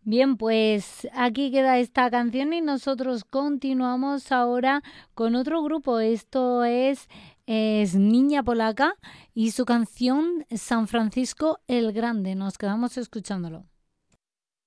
Bien, pues aquí queda esta canción y nosotros continuamos ahora con otro grupo. Es Niña Polaca y su canción San Francisco el Grande. Nos quedamos escuchándolo.